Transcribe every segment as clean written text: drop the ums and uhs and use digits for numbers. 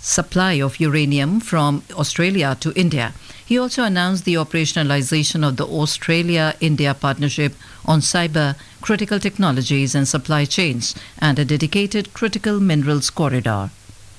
supply of uranium from Australia to India. He also announced the operationalization of the Australia-India partnership on cyber, critical technologies and supply chains, and a dedicated critical minerals corridor.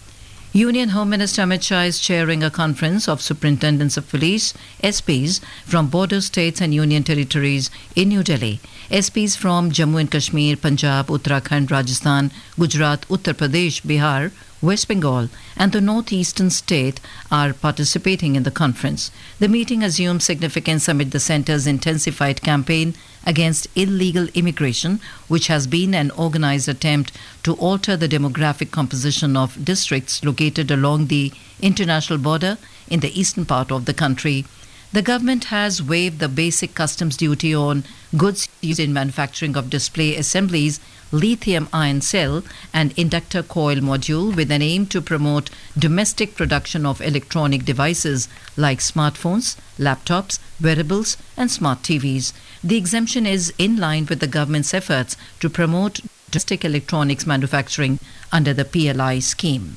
Union Home Minister Amit Shah is chairing a conference of superintendents of police, SPs, from border states and union territories in New Delhi. SPs from Jammu and Kashmir, Punjab, Uttarakhand, Rajasthan, Gujarat, Uttar Pradesh, Bihar, West Bengal and the northeastern state are participating in the conference. The meeting assumes significance amid the centre's intensified campaign against illegal immigration, which has been an organized attempt to alter the demographic composition of districts located along the international border in the eastern part of the country. The government has waived the basic customs duty on goods used in manufacturing of display assemblies, lithium-ion cell and inductor coil module with an aim to promote domestic production of electronic devices like smartphones, laptops, wearables and smart TVs. The exemption is in line with the government's efforts to promote domestic electronics manufacturing under the PLI scheme.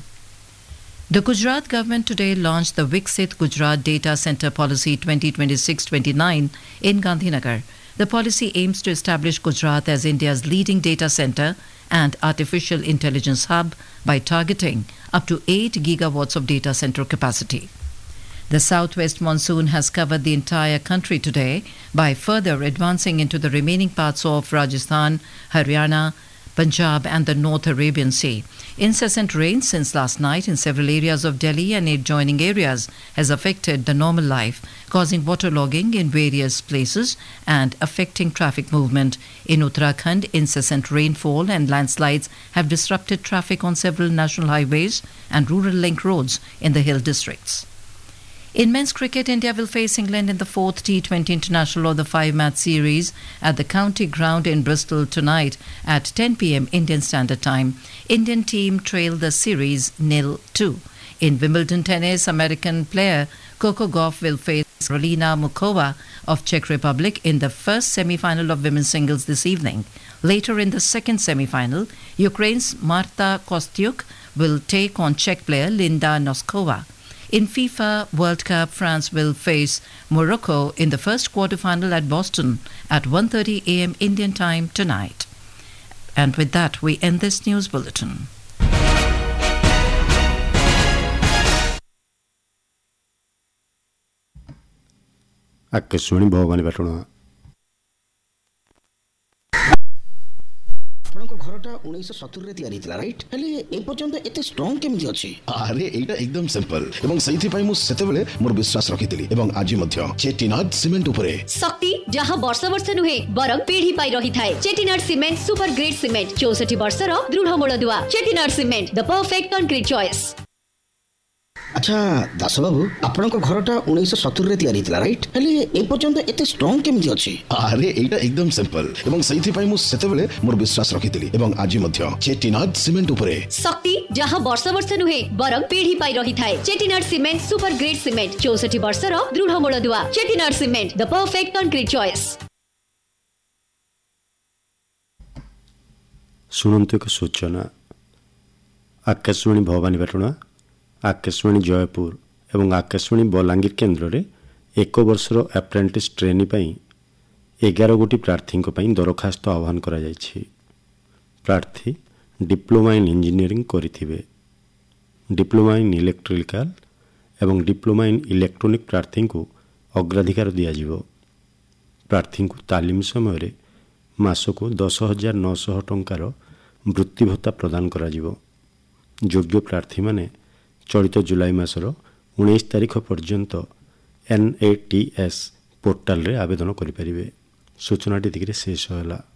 The Gujarat government today launched the Viksit Gujarat Data Center Policy 2026-29 in Gandhinagar. The policy aims to establish Gujarat as India's leading data center and artificial intelligence hub by targeting up to 8 gigawatts of data center capacity. The southwest monsoon has covered the entire country today by further advancing into the remaining parts of Rajasthan, Haryana, Punjab and the North Arabian Sea. Incessant rain since last night in several areas of Delhi and adjoining areas has affected the normal life, causing waterlogging in various places and affecting traffic movement. In Uttarakhand, incessant rainfall and landslides have disrupted traffic on several national highways and rural link roads in the hill districts. In men's cricket, India will face England in the 4th T20 International of the 5-match series at the County Ground in Bristol tonight at 10 p.m. Indian Standard Time. Indian team trailed the series 0-2. In Wimbledon tennis, American player Coco Gauff will face Karolina Muchova of Czech Republic in the first semi-final of women's singles this evening. Later in the second semi-final, Ukraine's Marta Kostyuk will take on Czech player Linda Noskova. In FIFA World Cup, France will face Morocco in the first quarter-final at Boston at 1:30 a.m. Indian time tonight. And with that, we end this news bulletin. Akashvani Bhavani Patan घरटा 1970 तैयारी थिला right हेले ए पर्यंत एते strong केमिति अछि अरे एटा एकदम simple एवं सही पई मु सेतेबेले मोर विश्वास रखितिली एवं आज मध्य चेटिनाड सीमेंट उपरे शक्ति जहां वर्ष वर्ष नुहे बरम पीढ़ी पाई रही थाए Chettinad cement super grade cement 64 वर्षर दृढ़ मूलदुआ Chettinad cement the perfect concrete choice अच्छा दास बाबू आपन को घरटा 1970 रे तैयारी थिला राइट हेले ए पर्यंत एते स्ट्रांग केमिति अछि अरे एटा एकदम सिंपल एवं सही पई मु सेतेबेले मोर विश्वास रखितिली एवं आज मध्य चेटिनाड सीमेंट उपरे शक्ति जहां वर्ष वर्ष नुहे बरम पीढ़ी पाई रही थाए Chettinad cement super grade cement 64 वर्षर दृढ़ मूलदुआ Chettinad cement the perfect concrete choice सुनंतु एक सूचना आकाशवाणी भवानी पाटण आकाशवाणी जयपुर एवं आकाशवाणी बलांगीर केन्द्र में 1 वर्षर एप्रेंटिस ट्रेनी 11 गोटी प्रार्थी दरखास्त आह्वान करा जायछि। प्रार्थी diploma in engineering करिथिबे। Diploma in electrical एवं डिप्लोमा इन इलेक्ट्रोनिक प्रार्थी को अग्राधिकार दियाजिवो। प्रार्थी को तालीम समय मासको 10,900 टंकार वृत्ति भत्ता प्रदान कराजिवो। योग्य प्रार्थी माने चलित जुलाई मासर 19 तारिख पर्यंत NATS पोर्टाल रे आवेदन करिपारिबे। सूचनाटी दिगरे शेष होला।